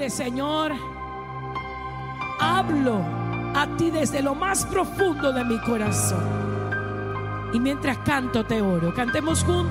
dile: Señor, hablo a ti desde lo más profundo de mi corazón. Y mientras canto te oro. Cantemos juntos.